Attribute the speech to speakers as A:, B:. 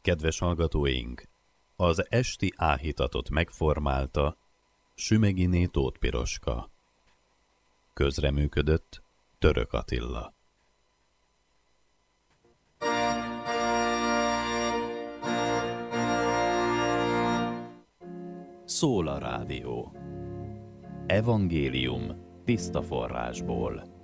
A: Kedves hallgatóink, az esti áhítatot megformálta Sümeghiné Tóth Piroska. Közreműködött Török Attila. Szól a rádió. Evangélium tiszta forrásból.